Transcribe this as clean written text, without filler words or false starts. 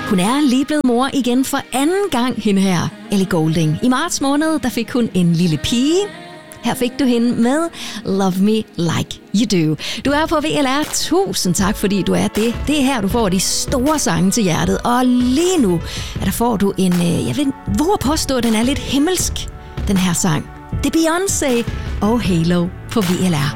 Hun er lige blevet mor igen for anden gang, hende her, Ellie Goulding. I marts måned, der fik hun en lille pige. Her fik du hende med Love Me Like You Do. Du er på VLR. Tusind tak, fordi du er det. Det er her, du får de store sange til hjertet. Og lige nu, der får du en, jeg vil våge at påstå, den er lidt himmelsk, den her sang. Det er Beyoncé og Halo på VLR.